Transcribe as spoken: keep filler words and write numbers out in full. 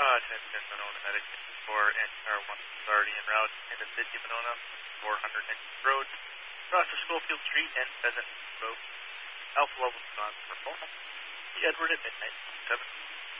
Uh, ten ten Monona Medic for N R one is already en route in the city of Monona, four hundred Road, across the Schofield Street and Pheasant Road. Alpha level is on for Monona. The Edward at midnight, seven.